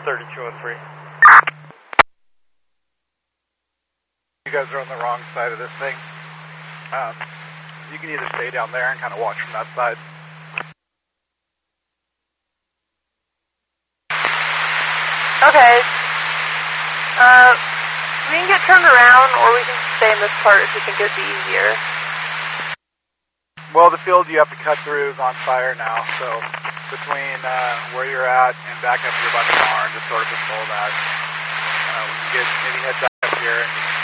3203. You guys are on the wrong side of this thing. You can either stay down there and kind of watch from that side. Okay. We can get turned around, or we can stay in this part if you think it'd be easier. Well, the field you have to cut through is on fire now, so between where you're at and back up to your buddy barn, just sort of control that. We can maybe head back up here and